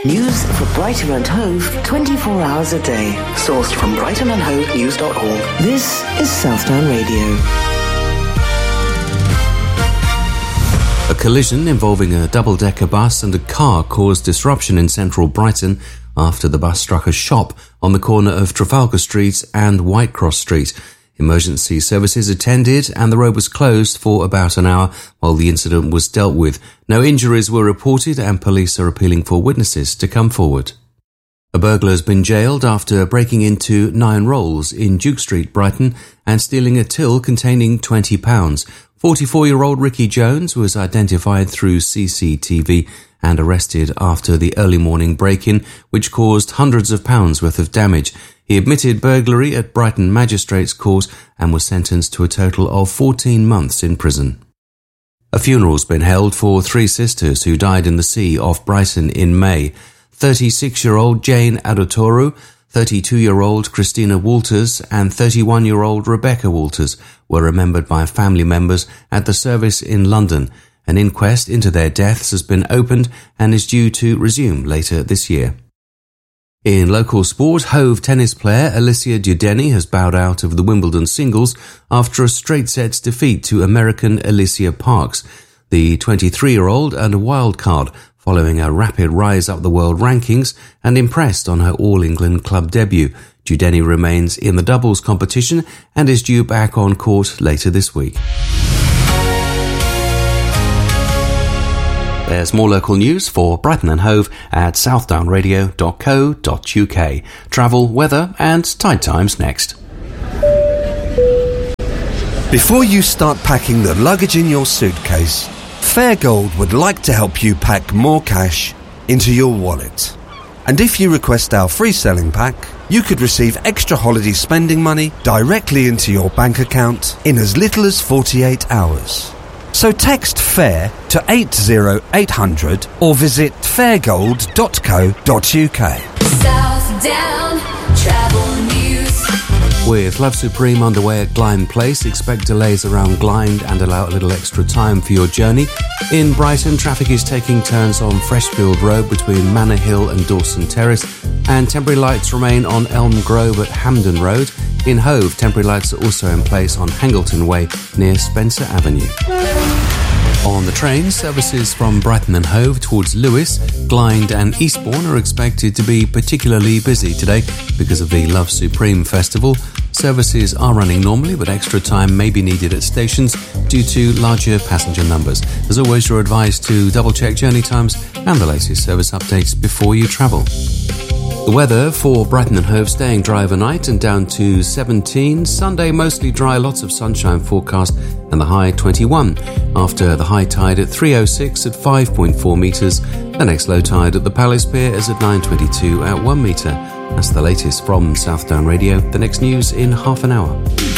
News for Brighton and Hove 24 hours a day. Sourced from brightonandhovenews.org. This is Southdown Radio. A collision involving a double-decker bus and a car caused disruption in central Brighton after the bus struck a shop on the corner of Trafalgar Street and Whitecross Street. Emergency services attended and the road was closed for about an hour while the incident was dealt with. No injuries were reported and police are appealing for witnesses to come forward. A burglar has been jailed after breaking into 9 Rolls in Duke Street, Brighton, and stealing a till containing £20. 44-year-old Ricky Jones was identified through CCTV and arrested after the early morning break-in, which caused hundreds of pounds worth of damage. He admitted burglary at Brighton Magistrates Court and was sentenced to a total of 14 months in prison. A funeral's been held for 3 sisters who died in the sea off Brighton in May. 36-year-old Jane Adotoru, 32-year-old Christina Walters and 31-year-old Rebecca Walters were remembered by family members at the service in London. An inquest into their deaths has been opened and is due to resume later this year. In local sport, Hove tennis player Alicia Dudeni has bowed out of the Wimbledon singles after a straight sets defeat to American Alicia Parks. The 23-year-old earned a wild card following a rapid rise up the world rankings and impressed on her All-England club debut. Dudeni remains in the doubles competition and is due back on court later this week. There's more local news for Brighton and Hove at southdownradio.co.uk. Travel, weather and tide times next. Before you start packing the luggage in your suitcase, Fairgold would like to help you pack more cash into your wallet. And if you request our free selling pack, you could receive extra holiday spending money directly into your bank account in as little as 48 hours. So text FAIR to 80800 or visit fairgold.co.uk. Southdown Travel News. With Love Supreme underway at Glynde Place, expect delays around Glynde and allow a little extra time for your journey. In Brighton, traffic is taking turns on Freshfield Road between Manor Hill and Dawson Terrace, and temporary lights remain on Elm Grove at Hampden Road. In Hove, temporary lights are also in place on Hangleton Way near Spencer Avenue. On the train, services from Brighton and Hove towards Lewes, Glynde and Eastbourne are expected to be particularly busy today because of the Love Supreme Festival. Services are running normally, but extra time may be needed at stations due to larger passenger numbers. As always, you're advised to double-check journey times and the latest service updates before you travel. The weather for Brighton and Hove staying dry overnight and down to 17. Sunday mostly dry, lots of sunshine forecast and the high 21. After the high tide at 3:06 at 5.4 metres. The next low tide at the Palace Pier is at 9:22 at 1 metre. That's the latest from Southdown Radio. The next news in half an hour.